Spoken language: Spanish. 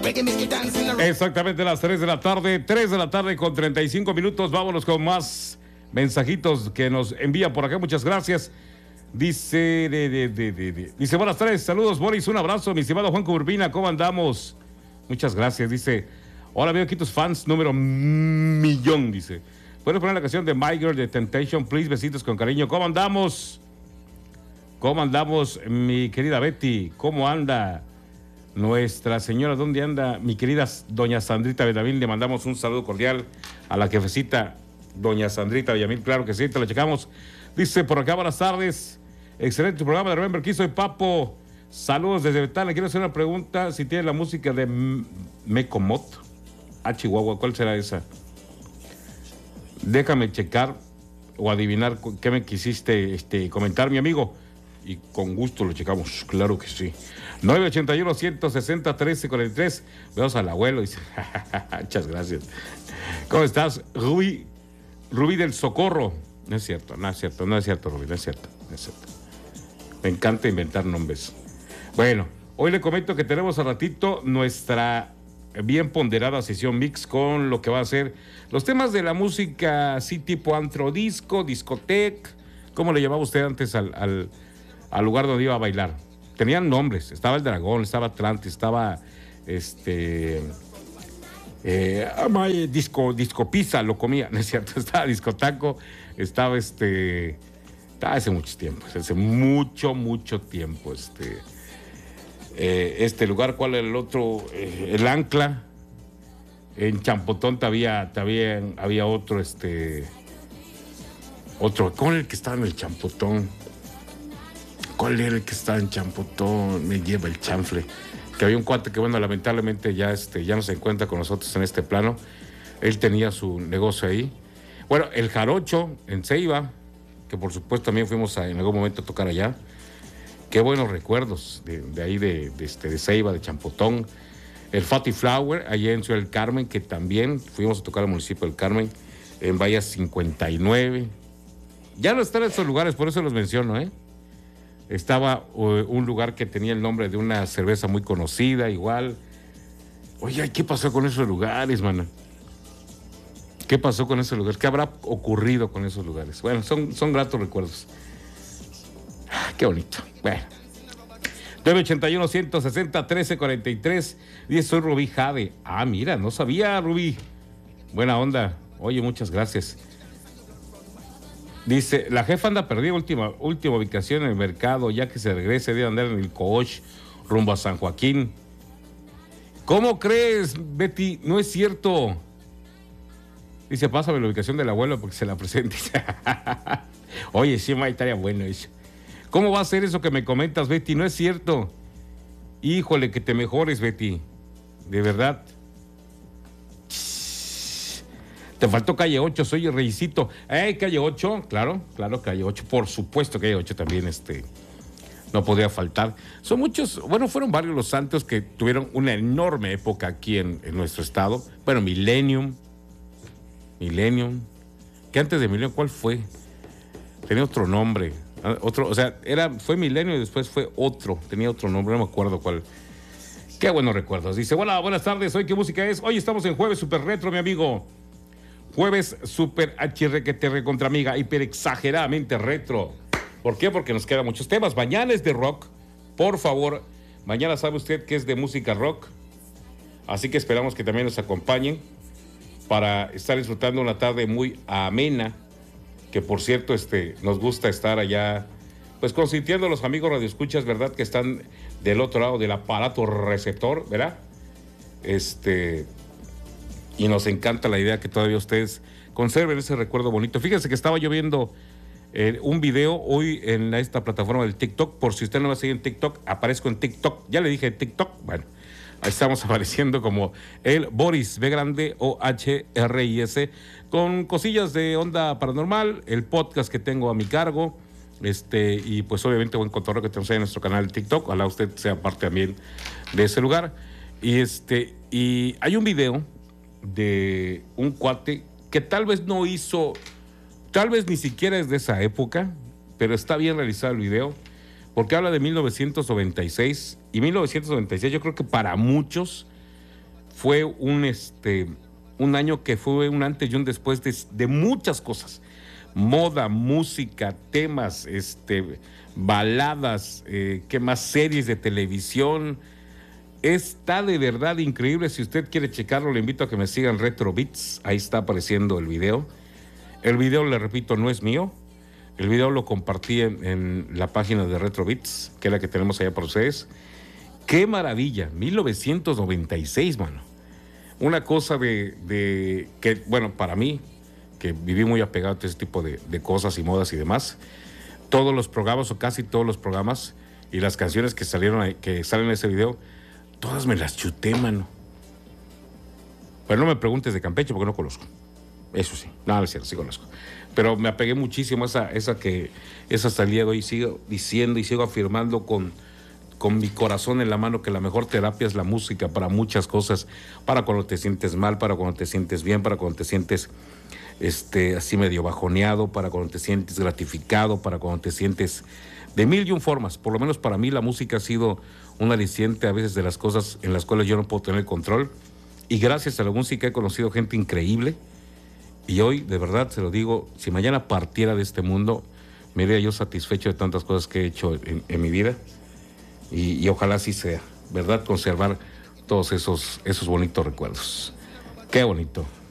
Exactamente las 3 de la tarde, 3 de la tarde con 35 minutos. Vámonos con más mensajitos que nos envía por acá. Muchas gracias. Dice, dice, buenas tardes, saludos Boris, un abrazo, mi estimado Juan Urbina, ¿cómo andamos? Muchas gracias, dice, hola, veo aquí tus fans, número millón, dice. ¿Puedes poner la canción de My Girl de Temptation, please? Besitos con cariño. ¿Cómo andamos? ¿Cómo andamos, mi querida Betty? ¿Cómo anda nuestra señora? ¿Dónde anda mi querida doña Sandrita Villamil? Le mandamos un saludo cordial a la jefecita doña Sandrita Villamil. Claro que sí, te la checamos. Dice por acá, buenas tardes. Excelente programa de Remember Key, soy Papo. Saludos desde Betán. Le quiero hacer una pregunta. Si tiene la música de Mecomot a Chihuahua, ¿cuál será esa? Déjame checar o adivinar qué me quisiste comentar, mi amigo. Y con gusto lo checamos, claro que sí. 981-160-1343. Veamos al abuelo. Dice, muchas gracias. ¿Cómo estás, Rubí del Socorro? No es cierto, no es cierto, no es cierto, Rubí, no es cierto, no es cierto. Me encanta inventar nombres. Bueno, hoy le comento que tenemos a ratito nuestra bien ponderada sesión mix con lo que va a ser los temas de la música así tipo antro disco, discoteca. ¿Cómo le llamaba usted antes al lugar donde iba a bailar? Tenían nombres, estaba el Dragón, estaba Atlantis, estaba disco pizza, lo comía, ¿no es cierto? Estaba discotaco, estaba hace muchos tiempos, hace mucho tiempo, lugar, ¿cuál era el otro? El Ancla. En Champotón había otro, ¿cuál era el que estaba en el Champotón? ¿Cuál era el que estaba en Champotón? Me lleva el chanfle. Que había un cuate que, bueno, lamentablemente ya no se encuentra con nosotros en este plano. Él tenía su negocio ahí. Bueno, el Jarocho en Ceiba, que por supuesto también fuimos en algún momento a tocar allá. Qué buenos recuerdos de ahí de Ceiba, de Champotón. El Fatty Flower, allá en Ciudad del Carmen, que también fuimos a tocar al municipio del Carmen, en Bahía 59. Ya no están en esos lugares, por eso los menciono, ¿eh? Estaba un lugar que tenía el nombre de una cerveza muy conocida, igual. Oye, ¿qué pasó con esos lugares, mano? ¿Qué pasó con esos lugares? ¿Qué habrá ocurrido con esos lugares? Bueno, son gratos recuerdos. Qué bonito. Bueno. 981-160-1343. Dice, soy Rubí Jade. Ah, mira, no sabía, Rubí. Buena onda. Oye, muchas gracias. Dice, la jefa anda perdida, última ubicación en el mercado, ya que se regrese, debe andar en el Coach, rumbo a San Joaquín. ¿Cómo crees, Betty? No es cierto. Dice, pásame la ubicación del abuelo porque se la presente. Oye, sí, estaría bueno eso. ¿Cómo va a ser eso que me comentas, Betty? No es cierto. Híjole, que te mejores, Betty. De verdad. Te faltó Calle 8, soy el Reycito. Calle 8, claro, Calle 8. Por supuesto que Calle 8 también no podría faltar. Son muchos, bueno, fueron varios los santos que tuvieron una enorme época aquí en nuestro estado. Bueno, Millennium. Que antes de Millennium, ¿cuál fue? Tenía otro nombre. Fue Milenio y después fue otro. Tenía otro nombre, no me acuerdo cuál. Qué buenos recuerdos. Dice, hola, buenas tardes. ¿Hoy qué música es? Hoy estamos en Jueves Super Retro, mi amigo. Jueves Super HRQTR contra amiga, hiper exageradamente retro. ¿Por qué? Porque nos quedan muchos temas. Mañana es de rock. Por favor, mañana sabe usted que es de música rock. Así que esperamos que también nos acompañen para estar disfrutando una tarde muy amena. Que por cierto, nos gusta estar allá, pues consintiendo a los amigos radioescuchas, ¿verdad? Que están del otro lado del aparato receptor, ¿verdad? Y nos encanta la idea que todavía ustedes conserven ese recuerdo bonito. Fíjense que estaba yo viendo un video hoy en esta plataforma del TikTok. Por si usted no va a seguir en TikTok, aparezco en TikTok. Ya le dije TikTok. Bueno, ahí estamos apareciendo como el Boris, B grande OHRIS, con cosillas de onda paranormal, el podcast que tengo a mi cargo, y pues obviamente buen cotorreo que tenemos ahí en nuestro canal de TikTok. Ojalá usted sea parte también de ese lugar. Y hay un video de un cuate que tal vez no hizo, tal vez ni siquiera es de esa época, pero está bien realizado el video, porque habla de 1996, y 1996 yo creo que para muchos fue un año que fue un antes y un después de muchas cosas. Moda, música, temas, baladas, ¿qué más? Series de televisión. Está de verdad increíble. Si usted quiere checarlo, le invito a que me sigan Retro Beats. Ahí está apareciendo el video. El video, le repito, no es mío. El video lo compartí en la página de Retro Beats, que es la que tenemos allá para ustedes. ¡Qué maravilla! 1996, mano. Una cosa que, bueno, para mí, que viví muy apegado a ese tipo de cosas y modas y demás, todos los programas, o casi todos los programas, y las canciones que salen en ese video, todas me las chuté, mano. Pero no me preguntes de Campeche porque no conozco. Eso sí, no es cierto, sí conozco. Pero me apegué muchísimo a esa hasta el día de hoy. Sigo diciendo y sigo afirmando con mi corazón en la mano que la mejor terapia es la música para muchas cosas. Para cuando te sientes mal, para cuando te sientes bien, para cuando te sientes así medio bajoneado, para cuando te sientes gratificado, para cuando te sientes de mil y un formas. Por lo menos para mí la música ha sido un aliciente a veces de las cosas en las cuales yo no puedo tener control. Y gracias a la música he conocido gente increíble. Y hoy, de verdad, se lo digo, si mañana partiera de este mundo, me iría yo satisfecho de tantas cosas que he hecho en mi vida. Y ojalá así sea, ¿verdad? Conservar todos esos bonitos recuerdos. Qué bonito.